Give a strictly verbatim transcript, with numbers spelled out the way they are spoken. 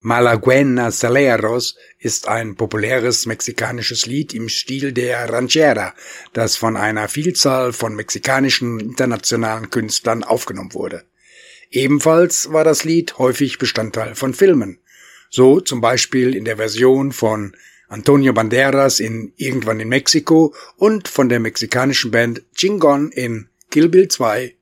Malagueña-Saleros ist ein populäres mexikanisches Lied im Stil der Ranchera, das von einer Vielzahl von mexikanischen internationalen Künstlern aufgenommen wurde. Ebenfalls war das Lied häufig Bestandteil von Filmen, so zum Beispiel in der Version von Antonio Banderas in Irgendwann in Mexiko und von der mexikanischen Band Chingon in Kill Bill zwei